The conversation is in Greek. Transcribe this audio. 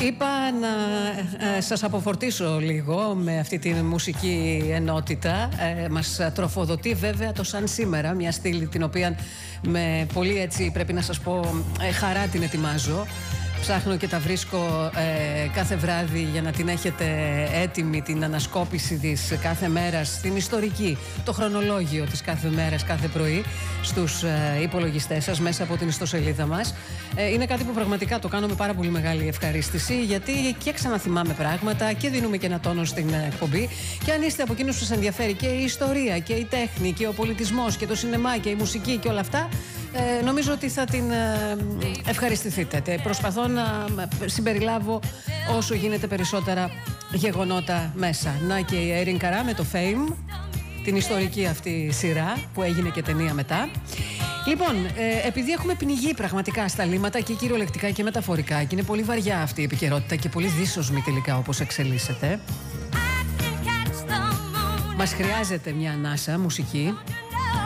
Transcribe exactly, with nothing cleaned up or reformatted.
Είπα να ε, σας αποφορτήσω λίγο με αυτή τη μουσική ενότητα. Ε, μας τροφοδοτεί βέβαια το Σαν Σήμερα, μια στήλη την οποία με πολύ, έτσι πρέπει να σας πω, ε, χαρά την ετοιμάζω. Ψάχνω και τα βρίσκω ε, κάθε βράδυ για να την έχετε έτοιμη, την ανασκόπηση της κάθε μέρας, την ιστορική, το χρονολόγιο της κάθε μέρας, κάθε πρωί στους ε, υπολογιστές σας μέσα από την ιστοσελίδα μας. Ε, είναι κάτι που πραγματικά το κάνω με πάρα πολύ μεγάλη ευχαρίστηση, γιατί και ξαναθυμάμε πράγματα και δίνουμε και ένα τόνο στην εκπομπή. Και αν είστε από εκείνους που σας ενδιαφέρει και η ιστορία και η τέχνη και ο πολιτισμός και το σινεμά και η μουσική και όλα αυτά, Ε, νομίζω ότι θα την ε, ευχαριστηθείτε. Προσπαθώ να συμπεριλάβω όσο γίνεται περισσότερα γεγονότα μέσα. Να και η Έριν Καρά με το Fame, την ιστορική αυτή σειρά που έγινε και ταινία μετά. Λοιπόν, ε, επειδή έχουμε πνιγεί πραγματικά στα λίμματα και κυριολεκτικά και μεταφορικά, και είναι πολύ βαριά αυτή η επικαιρότητα και πολύ δύσοσμη τελικά όπως εξελίσσεται, μας χρειάζεται μια ανάσα μουσική.